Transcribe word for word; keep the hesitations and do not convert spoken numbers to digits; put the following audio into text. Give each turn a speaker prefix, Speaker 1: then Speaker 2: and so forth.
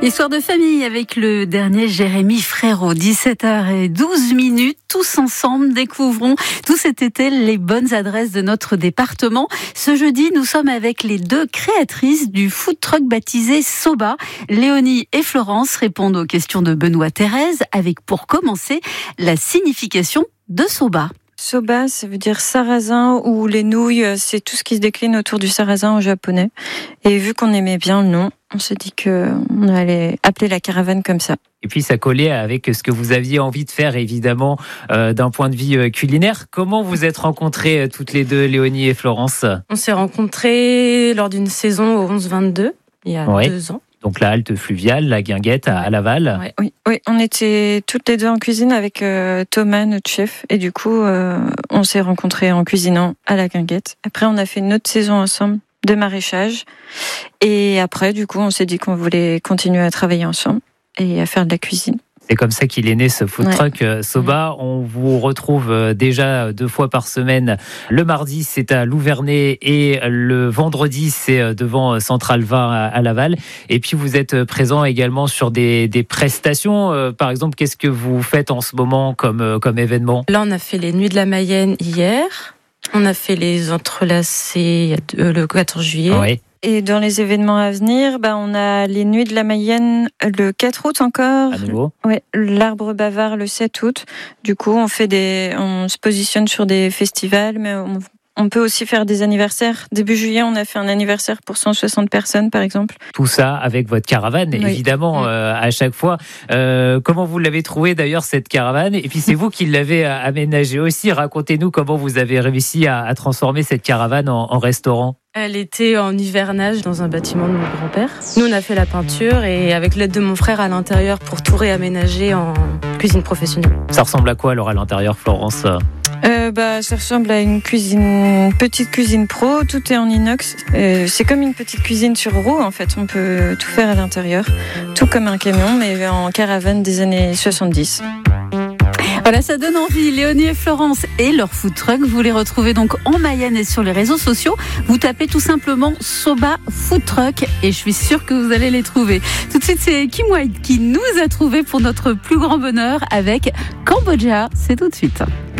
Speaker 1: Histoire de famille avec le dernier Jérémy Frérot, dix-sept heures douze minutes. Tous ensemble découvrons tout cet été les bonnes adresses de notre département. Ce jeudi, nous sommes avec les deux créatrices du food truck baptisé Soba. Léonie et Florence répondent aux questions de Benoît Thérèse avec, pour commencer, la signification de Soba.
Speaker 2: Soba, ça veut dire sarrasin, ou les nouilles, c'est tout ce qui se décline autour du sarrasin en japonais. Et vu qu'on aimait bien le nom, on s'est dit qu'on allait appeler la caravane comme ça.
Speaker 3: Et puis ça collait avec ce que vous aviez envie de faire, évidemment, euh, d'un point de vue euh, culinaire. Comment vous êtes rencontrées euh, toutes les deux, Léonie et Florence ?
Speaker 4: On s'est rencontrées lors d'une saison au onze vingt-deux, il y a
Speaker 3: ouais.
Speaker 4: deux ans.
Speaker 3: Donc la halte fluviale, la guinguette à, à Laval.
Speaker 2: Ouais. Oui, oui, on était toutes les deux en cuisine avec euh, Thomas, notre chef. Et du coup, euh, on s'est rencontrés en cuisinant à la guinguette. Après, on a fait une autre saison ensemble de maraîchage. Et après, du coup, on s'est dit qu'on voulait continuer à travailler ensemble et à faire de la cuisine.
Speaker 3: C'est comme ça qu'il est né ce food truck ouais. Soba. On vous retrouve déjà deux fois par semaine. Le mardi, c'est à Louvernay et le vendredi, c'est devant Central Vin à Laval. Et puis, vous êtes présent également sur des, des prestations. Par exemple, qu'est-ce que vous faites en ce moment comme, comme événement ?
Speaker 4: Là, on a fait les Nuits de la Mayenne hier. On a fait les Entrelacés le quatorze juillet.
Speaker 3: Oui.
Speaker 2: Et dans les événements à venir, bah, on a les Nuits de la Mayenne le quatre août encore.
Speaker 3: À nouveau.
Speaker 2: Ouais, l'Arbre Bavard le sept août. Du coup, on fait des, on se positionne sur des festivals, mais on, on peut aussi faire des anniversaires. Début juillet, on a fait un anniversaire pour cent soixante personnes, par exemple.
Speaker 3: Tout ça avec votre caravane, oui. évidemment, euh, à chaque fois. Euh, comment vous l'avez trouvée d'ailleurs, cette caravane ? Et puis, c'est vous qui l'avez aménagée aussi. Racontez-nous comment vous avez réussi à, à transformer cette caravane en, en restaurant.
Speaker 4: Elle était en hivernage dans un bâtiment de mon grand-père. Nous, on a fait la peinture et avec l'aide de mon frère à l'intérieur pour tout réaménager en cuisine professionnelle.
Speaker 3: Ça ressemble à quoi alors à l'intérieur, Florence ?
Speaker 2: euh, bah, Ça ressemble à une cuisine, petite cuisine pro, tout est en inox. Euh, c'est comme une petite cuisine sur roue en fait, on peut tout faire à l'intérieur. Tout comme un camion mais en caravane des années soixante-dix.
Speaker 1: Voilà, ça donne envie. Léonie et Florence et leur food truck, vous les retrouvez donc en Mayenne et sur les réseaux sociaux. Vous tapez tout simplement Soba Food Truck et je suis sûre que vous allez les trouver. Tout de suite, c'est Kim White qui nous a trouvés pour notre plus grand bonheur avec Cambodja. C'est tout de suite.